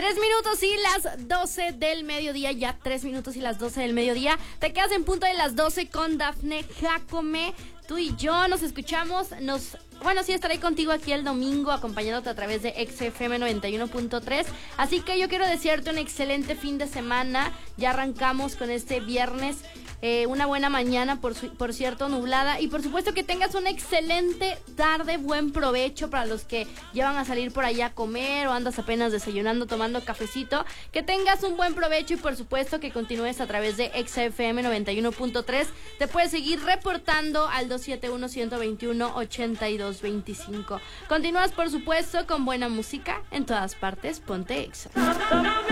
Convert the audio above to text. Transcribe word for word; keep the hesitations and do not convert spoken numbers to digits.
Tres minutos y las doce del mediodía, ya tres minutos y las doce del mediodía. Te quedas en punto de las doce con Dafne Jacome. Tú y yo nos escuchamos, nos... Bueno, sí, estaré contigo aquí el domingo acompañándote a través de X F M noventa y uno punto tres. Así que yo quiero desearte un excelente fin de semana. Ya arrancamos con este viernes. Eh, una buena mañana, por, su, por cierto, nublada. Y por supuesto que tengas una excelente tarde. Buen provecho para los que ya van a salir por allá a comer o andas apenas desayunando, tomando cafecito. Que tengas un buen provecho y por supuesto que continúes a través de X F M noventa y uno punto tres. Te puedes seguir reportando al dos siete uno, uno dos uno, ocho dos dos cinco. Continúas por supuesto con buena música en todas partes. Ponte Exa.